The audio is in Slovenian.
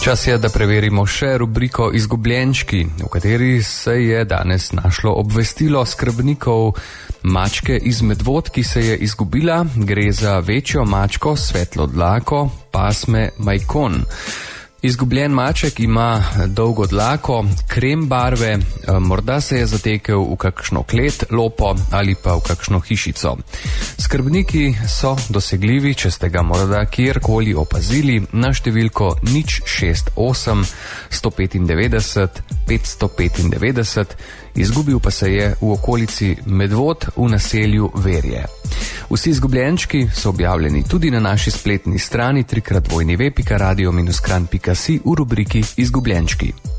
Čas je, da preverimo še rubriko Izgubljenčki, v kateri se je danes našlo obvestilo skrbnikov mačke iz Medvod, ki se je izgubila. Gre za večjo mačko, svetlo dlako, pasme majkon. Izgubljen maček ima dolgo dlako, krem barve, morda se je zatekel v kakšno klet, lopo ali pa v kakšno hišico. Skrbniki so dosegljivi, če ste ga morda kjerkoli opazili, na številko 068 195 595, izgubil pa se je v okolici Medvod v naselju Verje. Vsi izgubljenčki so objavljeni tudi na naši spletni strani www.radio-kran.si v rubriki Izgubljenčki.